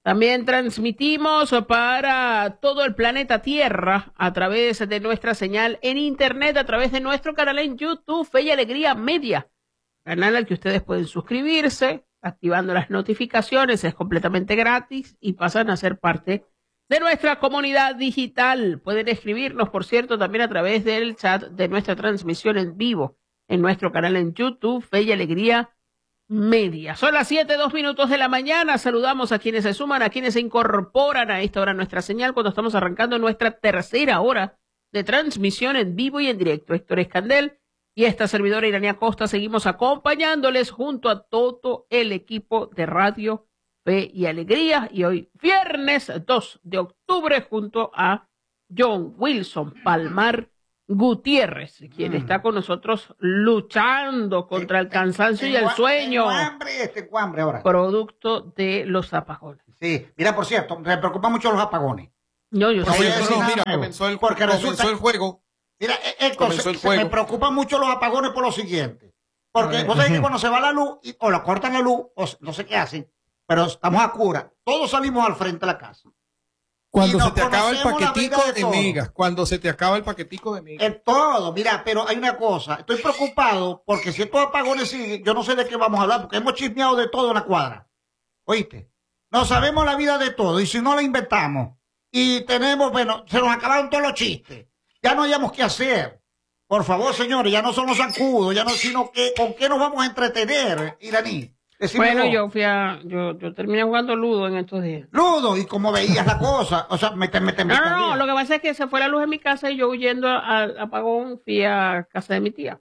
También transmitimos para todo el planeta Tierra a través de nuestra señal en Internet, a través de nuestro canal en YouTube, Fe y Alegría Media, canal al que ustedes pueden suscribirse, activando las notificaciones, es completamente gratis y pasan a ser parte de nuestra comunidad digital. Pueden escribirnos, por cierto, también a través del chat de nuestra transmisión en vivo en nuestro canal en YouTube, Fe y Alegría Media. Son las siete, dos minutos de la mañana. Saludamos a quienes se suman, a quienes se incorporan a esta hora a nuestra señal cuando estamos arrancando nuestra tercera hora de transmisión en vivo y en directo. Héctor Escandel y esta servidora Iranía Costa seguimos acompañándoles junto a todo el equipo de Radio Fe y Alegría. Y hoy, viernes dos de octubre, junto a John Wilson Palmar Gutiérrez, quien mm. está con nosotros luchando contra el cansancio tengo, y el sueño. Tengo hambre, tengo hambre ahora. Producto de los apagones. Sí, mira, por cierto, me preocupan mucho los apagones. No, yo no, sé. No, no, mira, comenzó el, porque comenzó resulta, el juego. Mira, Héctor, se, se me preocupan mucho los apagones por lo siguiente. Porque vos sabés que cuando se va la luz, y, o la cortan la luz, o no sé qué hacen, pero estamos a cura. Todos salimos al frente de la casa. Cuando se te acaba el paquetico de, de megas, cuando se te acaba el paquetico de megas. En todo, mira, pero hay una cosa, estoy preocupado porque si estos apagones siguen, yo no sé de qué vamos a hablar, porque hemos chismeado de todo en la cuadra. ¿Oíste? No sabemos la vida de todo, y si no la inventamos, y tenemos, bueno, se nos acabaron todos los chistes, ya no hayamos qué hacer. Por favor, señores, ya no son los zancudos, ya no, sino que, ¿con qué nos vamos a entretener, Iraní? Decime bueno, vos. yo fui a, yo, yo terminé jugando Ludo en estos días. Ludo, ¿y cómo veías la cosa? O sea, me te, me te, No, no, no, lo que pasa es que se fue la luz en mi casa y yo huyendo al apagón fui a casa de mi tía.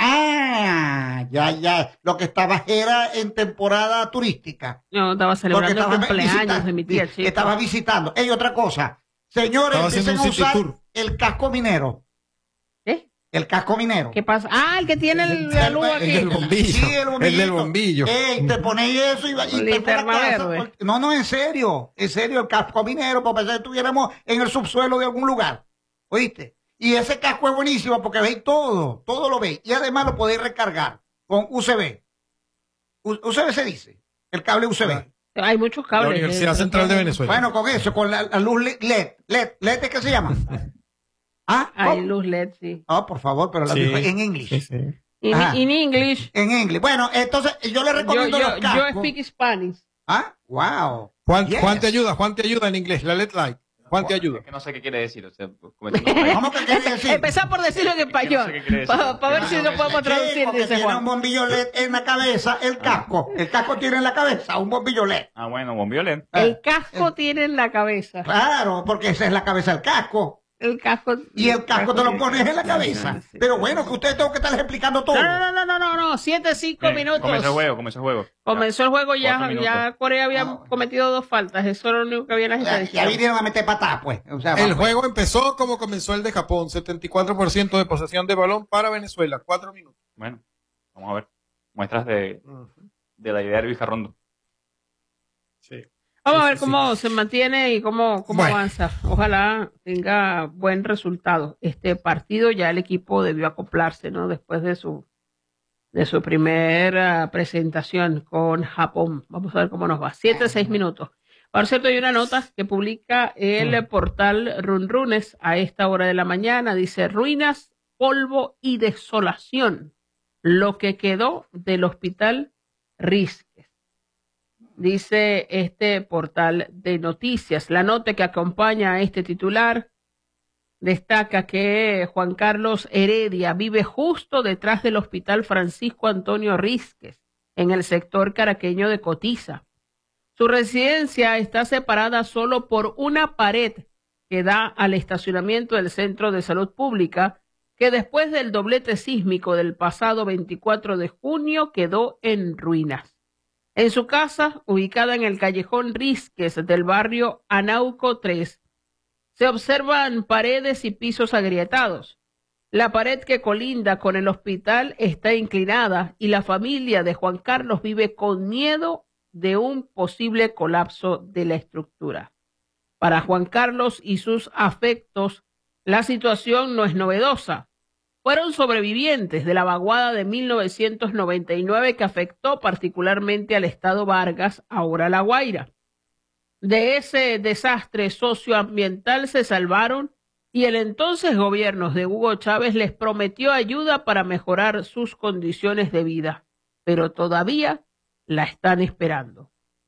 Ah, ya, ya, lo que estabas era en temporada turística. No, estaba celebrando el cumpleaños visitando, de mi tía, chico. Estaba visitando. Ey, otra cosa, señores, empiecen a usar el casco minero. El casco minero. ¿Qué pasa? Ah, el que tiene el, la luz aquí. El del bombillo. Sí, el bombillo. El del bombillo. Ey, te ponéis eso y, y te la casa. No, no, en serio. En serio, el casco minero, para pensar que estuviéramos en el subsuelo de algún lugar. ¿Oíste? Y ese casco es buenísimo porque veis todo. Todo lo veis. Y además lo podéis recargar con U C B. U C B se dice. El cable U C B. Hay muchos cables. La Universidad Central de Venezuela. Bueno, con eso, con la, la luz L E D. L E D. ¿L E D qué se llama? ¿Ah? Hay oh. luz L E D, sí. Oh, por favor, pero la sí. en inglés. Sí, sí. In, in English. En inglés. Bueno, entonces yo le recomiendo yo, yo, los cascos. Yo speak Spanish. Ah, wow. Juan, yes. Juan te ayuda, Juan te ayuda en inglés, la L E D Light. Juan te ayuda. Es que no sé qué quiere decir. O sea, ¿cómo que quiere decir? Empezar por decirlo en español. No para pa ver si lo podemos traducir, sí, dice tiene Juan. un bombillo L E D en la cabeza, el casco. El casco tiene en la cabeza un bombillo L E D. Ah, bueno, bombillo L E D. El casco eh. tiene en la cabeza. Claro, porque esa es la cabeza del casco. El casco. Y el casco te lo pones en la cabeza. Sí. Pero bueno, que ustedes tengo que estarles explicando todo. No, no, no, no, no, no. Siete, cinco Bien, minutos. Comenzó el juego, comenzó el juego. Comenzó el juego, ya, ya Corea había no. cometido dos faltas. Eso era lo único que había en las estadísticas. Ya, ya vinieron a meter patada, pues. O sea, el vamos. juego empezó como comenzó el de Japón. setenta y cuatro por ciento de posesión de balón para Venezuela. Cuatro minutos. Bueno, vamos a ver. Muestras de, de la idea de Luis Carrondo. Sí. Vamos sí, a ver sí, cómo sí. se mantiene y cómo, cómo bueno. avanza. Ojalá tenga buen resultado. Este partido ya el equipo debió acoplarse, ¿no? Después de su de su primera presentación con Japón. Vamos a ver cómo nos va. Siete, seis minutos. Por cierto, hay una nota que publica el mm. portal Runrunes a esta hora de la mañana. Dice, ruinas, polvo y desolación. Lo que quedó del hospital Risques. Dice este portal de noticias. La nota que acompaña a este titular destaca que Juan Carlos Heredia vive justo detrás del Hospital Francisco Antonio Risques, en el sector caraqueño de Cotiza. Su residencia está separada solo por una pared que da al estacionamiento del Centro de Salud Pública, que después del doblete sísmico del pasado veinticuatro de junio quedó en ruinas. En su casa, ubicada en el callejón Risques del barrio Anauco tres, se observan paredes y pisos agrietados. La pared que colinda con el hospital está inclinada y la familia de Juan Carlos vive con miedo de un posible colapso de la estructura. Para Juan Carlos y sus afectos, la situación no es novedosa. Fueron sobrevivientes de la vaguada de mil novecientos noventa y nueve que afectó particularmente al estado Vargas, ahora La Guaira. de ese desastre socioambiental se salvaron y el entonces gobierno de Hugo Chávez les prometió ayuda para mejorar sus condiciones de vida, pero todavía la están esperando.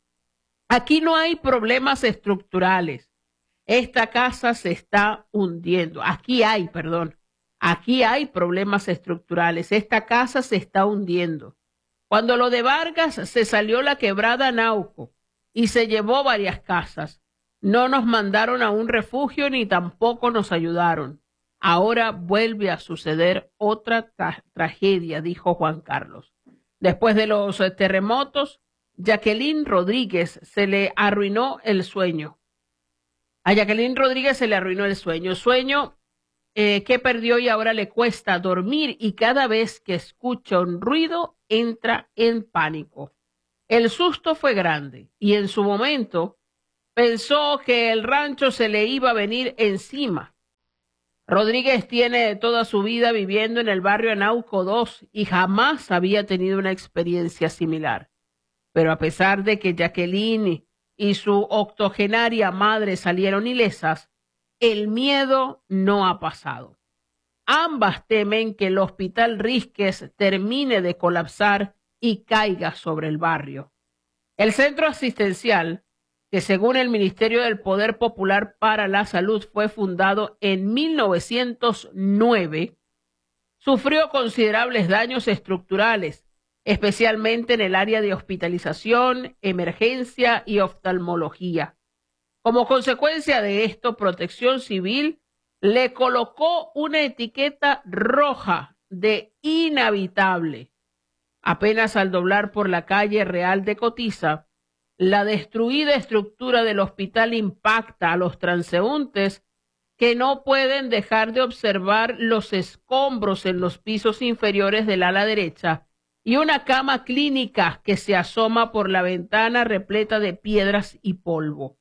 Aquí no hay problemas estructurales. Esta casa se está hundiendo. Aquí hay, perdón, aquí hay problemas estructurales. Esta casa se está hundiendo. Cuando lo de Vargas se salió la quebrada Nauco y se llevó varias casas. No nos mandaron a un refugio ni tampoco nos ayudaron. Ahora vuelve a suceder otra tra tragedia, dijo Juan Carlos. Después de los terremotos, Jacqueline Rodríguez se le arruinó el sueño. A Jacqueline Rodríguez se le arruinó el sueño. Sueño eh, que perdió y ahora le cuesta dormir y cada vez que escucha un ruido entra en pánico. El susto fue grande y en su momento pensó que el rancho se le iba a venir encima. Rodríguez tiene toda su vida viviendo en el barrio Anauco dos y jamás había tenido una experiencia similar. Pero a pesar de que Jacqueline y su octogenaria madre salieron ilesas, el miedo no ha pasado. Ambas temen que el Hospital Rísquez termine de colapsar y caiga sobre el barrio. El centro asistencial, que según el Ministerio del Poder Popular para la Salud fue fundado en mil novecientos nueve, sufrió considerables daños estructurales, especialmente en el área de hospitalización, emergencia y oftalmología. Como consecuencia de esto, Protección Civil le colocó una etiqueta roja de inhabitable. Apenas al doblar por la calle Real de Cotiza, la destruida estructura del hospital impacta a los transeúntes que no pueden dejar de observar los escombros en los pisos inferiores del ala derecha y una cama clínica que se asoma por la ventana repleta de piedras y polvo.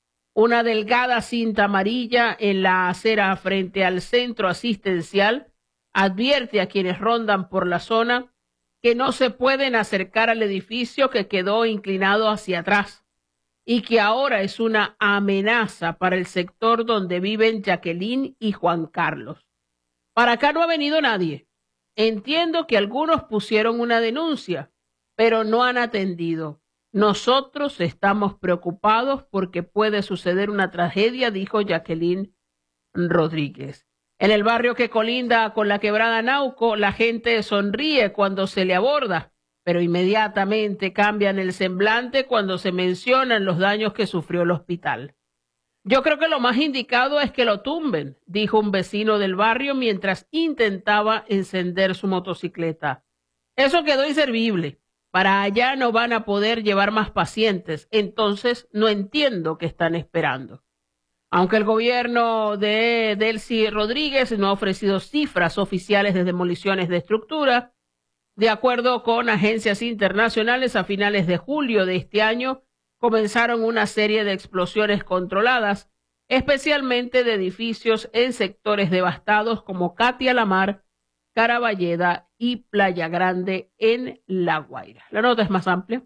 Una delgada cinta amarilla en la acera frente al centro asistencial advierte a quienes rondan por la zona que no se pueden acercar al edificio que quedó inclinado hacia atrás y que ahora es una amenaza para el sector donde viven Jacqueline y Juan Carlos. Para acá no ha venido nadie. Entiendo que algunos pusieron una denuncia, pero no han atendido. Nosotros estamos preocupados porque puede suceder una tragedia, dijo Jacqueline Rodríguez. En el barrio que colinda con la quebrada Nauco, la gente sonríe cuando se le aborda, pero inmediatamente cambian el semblante cuando se mencionan los daños que sufrió el hospital. Yo creo que lo más indicado es que lo tumben, dijo un vecino del barrio mientras intentaba encender su motocicleta. Eso quedó inservible. Para allá no van a poder llevar más pacientes, entonces no entiendo qué están esperando. Aunque el gobierno de Delcy Rodríguez no ha ofrecido cifras oficiales de demoliciones de estructura, de acuerdo con agencias internacionales, a finales de julio de este año comenzaron una serie de explosiones controladas, especialmente de edificios en sectores devastados como Catia La Mar, Caraballeda y Playa Grande en La Guaira. La nota es más amplia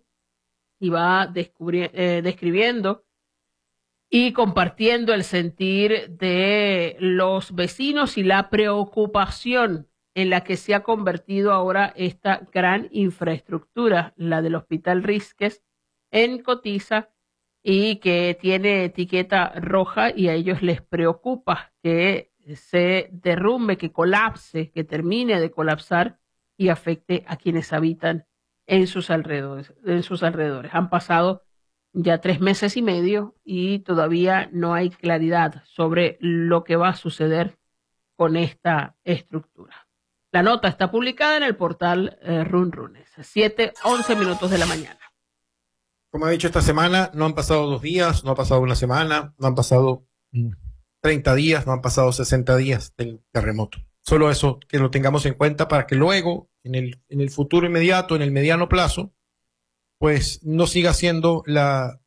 y va eh, describiendo y compartiendo el sentir de los vecinos y la preocupación en la que se ha convertido ahora esta gran infraestructura, la del Hospital Rísquez en Cotiza, y que tiene etiqueta roja, y a ellos les preocupa que se derrumbe, que colapse, que termine de colapsar y afecte a quienes habitan en sus alrededores. En sus alrededores. Han pasado ya tres meses y medio y todavía no hay claridad sobre lo que va a suceder con esta estructura. La nota está publicada en el portal eh, Run Runes. siete, once minutos de la mañana. Como he dicho, esta semana no han pasado dos días, no ha pasado una semana, no han pasado treinta días, no han pasado sesenta días del terremoto. Solo eso, que lo tengamos en cuenta para que luego, en el, en el futuro inmediato, en el mediano plazo, pues no siga siendo la,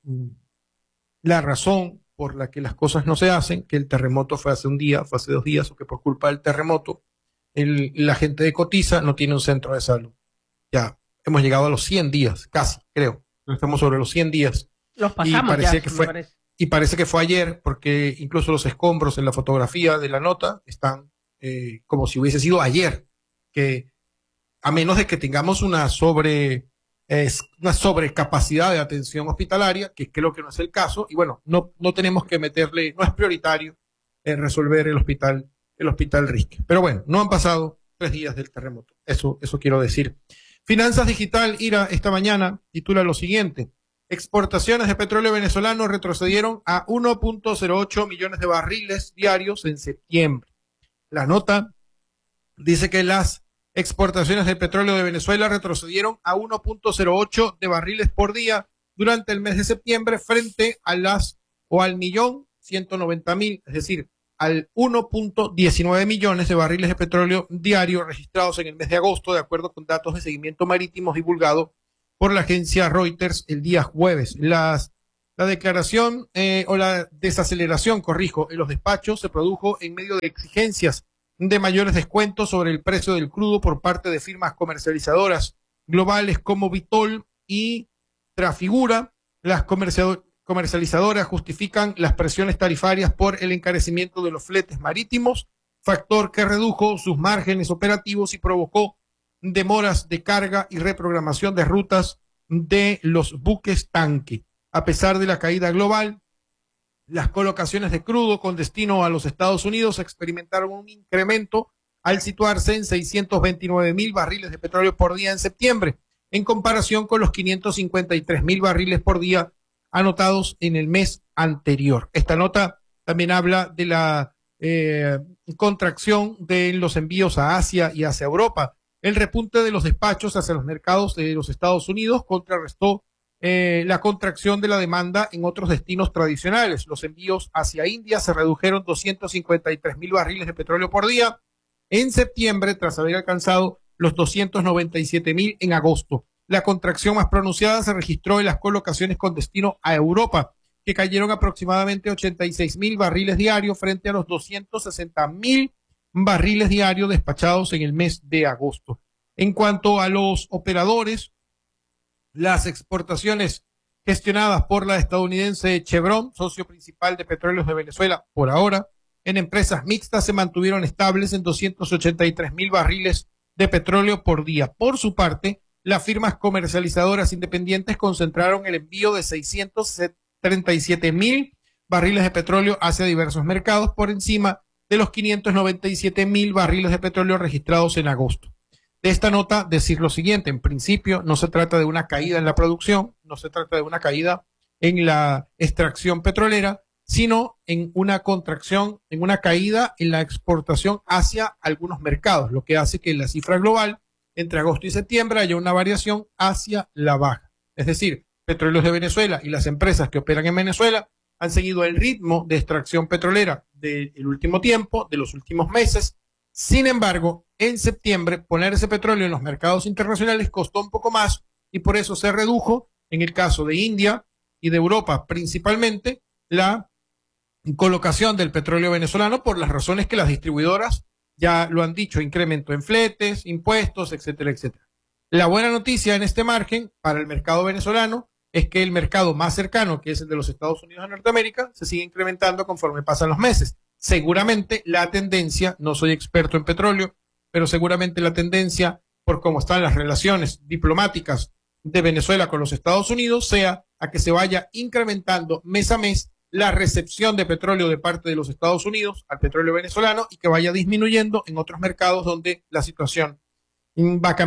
la razón por la que las cosas no se hacen, que el terremoto fue hace un día, fue hace dos días, o que por culpa del terremoto el, la gente de Cotiza no tiene un centro de salud. Ya hemos llegado a los cien días, casi, creo. Estamos sobre los cien días Los pasamos y parecía ya, que me fue, parece. y parece que fue ayer, porque incluso los escombros en la fotografía de la nota están eh, como si hubiese sido ayer, que a menos de que tengamos una sobre es una sobrecapacidad de atención hospitalaria, que creo que no es el caso, y bueno, no, no tenemos que meterle, no es prioritario eh, resolver el hospital, el hospital Risque. Pero bueno, no han pasado tres días del terremoto, eso, eso quiero decir. Finanzas Digital, Ira, esta mañana titula lo siguiente: exportaciones de petróleo venezolano retrocedieron a uno punto cero ocho millones de barriles diarios en septiembre. La nota dice que las exportaciones de petróleo de Venezuela retrocedieron a uno punto cero ocho de barriles por día durante el mes de septiembre frente a las o al millón ciento noventa mil, es decir, al uno punto diecinueve millones de barriles de petróleo diario registrados en el mes de agosto, de acuerdo con datos de seguimiento marítimo divulgados por la agencia Reuters el día jueves. Las, la declaración eh, o la desaceleración, corrijo, en los despachos se produjo en medio de exigencias de mayores descuentos sobre el precio del crudo por parte de firmas comercializadoras globales como Vitol y Trafigura. Las comercializadoras justifican las presiones tarifarias por el encarecimiento de los fletes marítimos, factor que redujo sus márgenes operativos y provocó demoras de carga y reprogramación de rutas de los buques tanque. A pesar de la caída global, las colocaciones de crudo con destino a los Estados Unidos experimentaron un incremento al situarse en seiscientos veintinueve mil barriles de petróleo por día en septiembre, en comparación con los quinientos cincuenta y tres mil barriles por día anotados en el mes anterior. Esta nota también habla de la eh, contracción de los envíos a Asia y hacia Europa. El repunte de los despachos hacia los mercados de los Estados Unidos contrarrestó Eh, la contracción de la demanda en otros destinos tradicionales. Los envíos hacia India se redujeron doscientos cincuenta y tres mil barriles de petróleo por día en septiembre, tras haber alcanzado los doscientos noventa y siete mil en agosto. La contracción más pronunciada se registró en las colocaciones con destino a Europa, que cayeron aproximadamente ochenta y seis mil barriles diarios frente a los doscientos sesenta mil barriles diarios despachados en el mes de agosto. En cuanto a los operadores, las exportaciones gestionadas por la estadounidense Chevron, socio principal de Petróleos de Venezuela, por ahora, en empresas mixtas se mantuvieron estables en doscientos ochenta y tres mil barriles de petróleo por día. Por su parte, las firmas comercializadoras independientes concentraron el envío de seiscientos treinta y siete mil barriles de petróleo hacia diversos mercados, por encima de los quinientos noventa y siete mil barriles de petróleo registrados en agosto. De esta nota decir lo siguiente: en principio no se trata de una caída en la producción, no se trata de una caída en la extracción petrolera, sino en una contracción, en una caída en la exportación hacia algunos mercados, lo que hace que en la cifra global entre agosto y septiembre haya una variación hacia la baja. Es decir, Petróleos de Venezuela y las empresas que operan en Venezuela han seguido el ritmo de extracción petrolera del último tiempo, de los últimos meses. Sin embargo, en septiembre poner ese petróleo en los mercados internacionales costó un poco más y por eso se redujo, en el caso de India y de Europa principalmente, la colocación del petróleo venezolano por las razones que las distribuidoras ya lo han dicho: incremento en fletes, impuestos, etcétera, etcétera. La buena noticia en este margen para el mercado venezolano es que el mercado más cercano, que es el de los Estados Unidos de Norteamérica, se sigue incrementando conforme pasan los meses. Seguramente la tendencia, no soy experto en petróleo, pero seguramente la tendencia, por cómo están las relaciones diplomáticas de Venezuela con los Estados Unidos, sea a que se vaya incrementando mes a mes la recepción de petróleo de parte de los Estados Unidos al petróleo venezolano y que vaya disminuyendo en otros mercados donde la situación va cambiando.